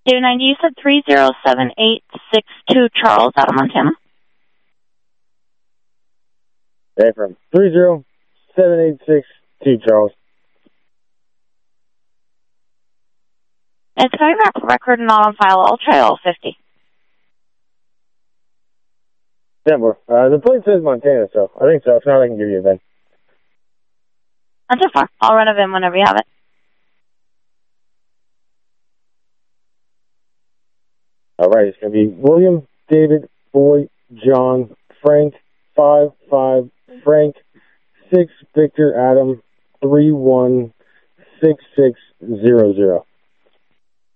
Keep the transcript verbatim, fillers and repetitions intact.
David ninety, you said three zero seven eight six two Charles out of Montana. Hey, from three zero seven eight six two Charles. It's coming back for record and not on file. I'll try all fifty. Denver. Uh, the plate says Montana, so I think so. If not, I can give you a V I N. Not too far. I'll run a V I N whenever you have it. All right, it's going to be William, David, Boy, John, Frank, five five, Frank, six, Victor, Adam, three one six six zero zero.